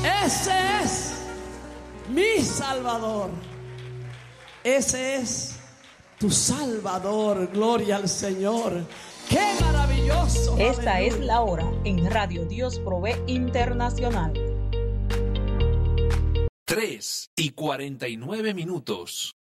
Ese es mi Salvador. Ese es tu Salvador. Gloria al Señor. ¡Qué maravilloso! Esta ¡Aleluya! es la hora en Radio Dios Provee Internacional. 3:49.